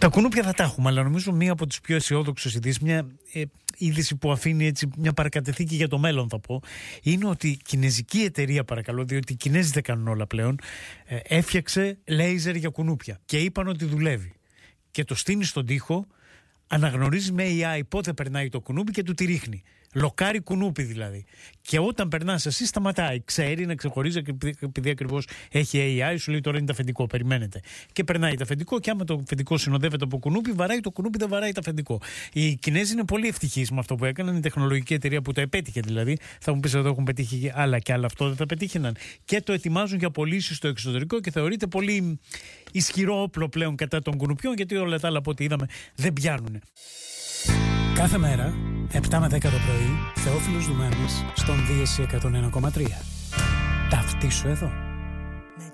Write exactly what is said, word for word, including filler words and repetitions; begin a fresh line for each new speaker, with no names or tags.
Τα κουνούπια θα τα έχουμε, αλλά νομίζω μία από τις πιο αισιόδοξες ειδήσεις, μια ε, είδηση που αφήνει έτσι μια παρακατεθήκη για το μέλλον, θα πω, είναι ότι η κινέζικη εταιρεία, παρακαλώ, διότι οι Κινέζοι δεν κάνουν όλα πλέον, ε, έφτιαξε λέιζερ για κουνούπια και είπαν ότι δουλεύει. Και το στείνει στον τοίχο, αναγνωρίζει με έι άι πότε περνάει το κουνούπι και του τη ρίχνει. Λοκάρει κουνούπι δηλαδή. Και όταν περνάς εσύ, σταματάει. Ξέρει να ξεχωρίζει, επειδή ακριβώς έχει έι άι, σου λέει τώρα είναι το αφεντικό. Περιμένετε. Και περνάει το αφεντικό, και άμα το αφεντικό συνοδεύεται από κουνούπι, βαράει το κουνούπι, δεν βαράει το αφεντικό. Οι Κινέζοι είναι πολύ ευτυχείς με αυτό που έκαναν. Η τεχνολογική εταιρεία που το επέτυχε δηλαδή. Θα μου πεις εδώ έχουν πετύχει άλλα και άλλα, αυτό δεν θα πετύχαιναν. Και το ετοιμάζουν για πωλήσεις στο εξωτερικό και θεωρείται πολύ ισχυρό όπλο πλέον κατά των κουνουπιών, γιατί όλα τα άλλα από ό,τι είδαμε δεν πιάνουν. Κάθε μέρα, επτά με δέκα το πρωί, Θεόφιλος Δουμάνης στον Δίεση εκατόν ένα κόμμα τρία. Ταυτίσου εδώ.